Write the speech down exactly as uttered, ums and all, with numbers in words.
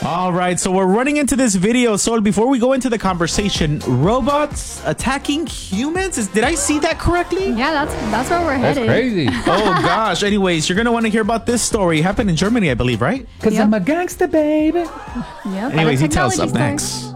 All right, so we're running into this video. So before we go into the conversation, robots attacking humans? Is, did I see that correctly? Yeah, that's that's where we're That's headed. crazy. Oh, gosh. Anyways, you're going to want to hear about this story. It happened in Germany, I believe, right? Because Yep. I'm a gangster, baby. Yep. Anyways, he tells us up Technology next. store.